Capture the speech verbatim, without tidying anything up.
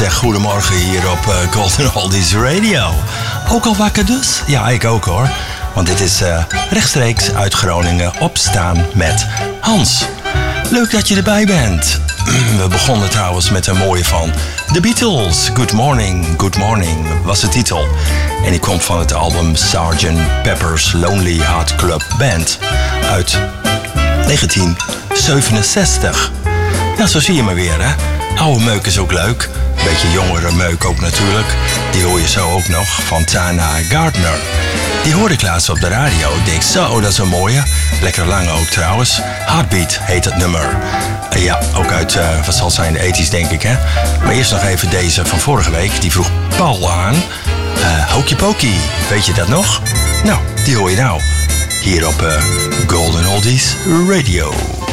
zeg goedemorgen hier op uh, Golden Oldies Radio. Ook al wakker dus? Ja, ik ook hoor. Want dit is uh, rechtstreeks uit Groningen Opstaan met Hans. Leuk dat je erbij bent. We begonnen trouwens met een mooie van The Beatles. Good Morning, Good Morning was de titel. En die komt van het album sergeant Pepper's Lonely Heart Club Band uit negentien zevenenzestig. Ja, zo zie je me weer, hè. Oude meuk is ook leuk. Beetje jongere meuk ook natuurlijk. Die hoor je zo ook nog van Tana Gardner. Die hoorde ik laatst op de radio. Ik denk, zo, dat is een mooie. Lekker lang ook trouwens. Heartbeat heet het nummer. Uh, ja, ook uit, uh, wat zal het zijn, de ethisch denk ik, hè. Maar eerst nog even deze van vorige week. Die vroeg Paul aan. Uh, Hokey Pokey, weet je dat nog? Nou, die hoor je nou. Hier op uh, Golden Oldies Radio.